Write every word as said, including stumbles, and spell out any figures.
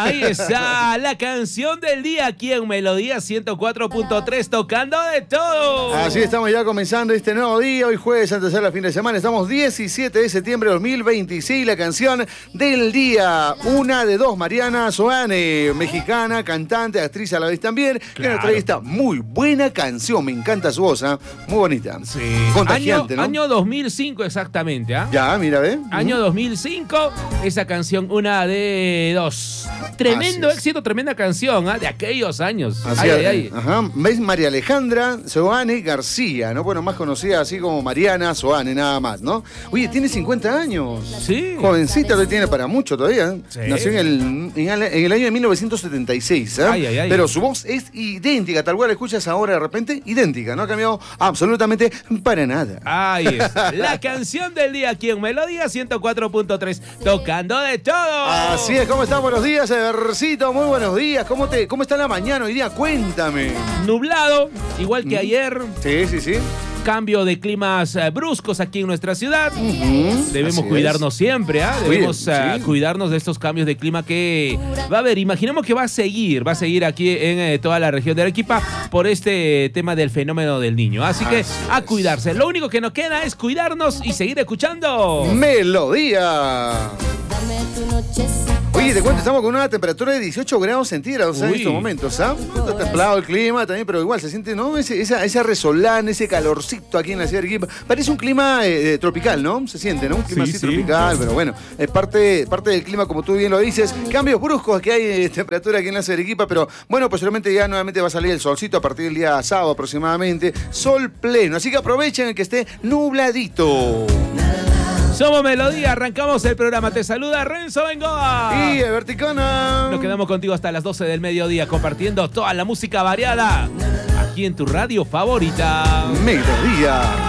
Ahí está la canción del día aquí en Melodía ciento cuatro punto tres, tocando de todo. Así estamos ya comenzando este nuevo día. Hoy jueves, antes de la fin de semana, estamos diecisiete de septiembre de dos mil veintiséis. La canción del día, una de dos, Mariana Soane, mexicana, cantante, actriz a la vez también, claro, que nos trae esta muy buena canción. Me encanta su voz, ¿eh? Muy bonita. Sí. Contagiante, año, ¿no? Año dos mil cinco exactamente, ¿ah? ¿eh? Ya, mira, ¿ve? Año uh-huh. dos mil cinco, esa canción, una de dos. Tremendo éxito, tremenda canción, ¿eh? De aquellos años. Así ay, es. ay, ay. Ajá. ¿Ves? María Alejandra Soane García, ¿no? Bueno, más conocida así como Mariana Soane, nada más, ¿no? Oye, tiene cincuenta años. Sí. Jovencita, lo tiene para mucho todavía. Sí. Nació en el, en, el, en el año de mil novecientos setenta y seis, ¿eh? Ay, ay, ay. Pero su voz es idéntica, tal cual la escuchas ahora de repente, idéntica, no ha cambiado absolutamente para nada. Ahí es. La canción del día aquí en Melodía ciento cuatro punto tres, tocando de todo. Así es, ¿cómo están? Buenos días, Evercito, muy buenos días. ¿Cómo, te, ¿Cómo está la mañana hoy día? Cuéntame. Nublado, igual que ayer. Sí, sí, sí. Cambio de climas uh, bruscos aquí en nuestra ciudad. Uh-huh. Debemos Así cuidarnos es. siempre, ¿eh? Debemos uh, sí. cuidarnos de estos cambios de clima que va a haber. Imaginemos que va a seguir, va a seguir aquí en eh, toda la región de Arequipa por este tema del fenómeno del niño. Así que Así a es. cuidarse. Lo único que nos queda es cuidarnos y seguir escuchando Melodía. Oye, te cuento, estamos con una temperatura de dieciocho grados centígrados, ¿eh? En estos momentos, ¿ah? Está templado el clima también, pero igual se siente, ¿no? Ese, esa, esa resolana, ese calorcito aquí en la ciudad de Arequipa. Parece un clima eh, tropical, ¿no? Se siente, ¿no? Un clima Sí, así sí. tropical, pero bueno, es parte, parte del clima, como tú bien lo dices. Cambios bruscos que hay de temperatura aquí en la ciudad de Arequipa, pero bueno, posteriormente ya nuevamente va a salir el solcito a partir del día sábado aproximadamente. Sol pleno, así que aprovechen que esté nubladito. Somos Melodía, arrancamos el programa. Te saluda Renzo Bengoa. Y Everticona. Nos quedamos contigo hasta las doce del mediodía compartiendo toda la música variada aquí en tu radio favorita. Melodía.